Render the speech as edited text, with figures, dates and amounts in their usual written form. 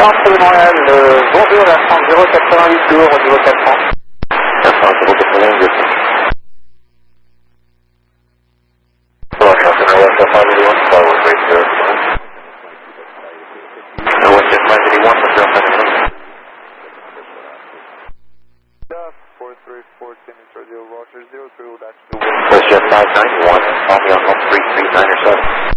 Entre Montréal, bonjour, la France 088 tours au niveau 400. La France 088. Well, Captain, West F581, forward, rate 0. West F581, what's your offensive? 4314 is Radio Roger 03, that's West Jet 591, call me on 1339 or 7.